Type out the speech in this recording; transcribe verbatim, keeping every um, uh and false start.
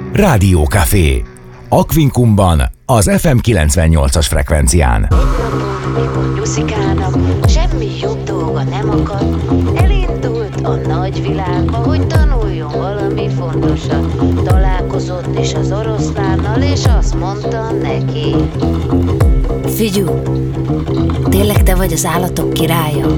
Rádiókafé. Aquincumban, az ef em kilencvennyolcas frekvencián. Egy napon, mikor nyuszikának semmi jobb dolga nem akad, elindult a nagy világba, hogy tanuljon valami fontosat. Találkozott is az oroszlánnal, és azt mondta neki: Figyú, tényleg te vagy az állatok királya?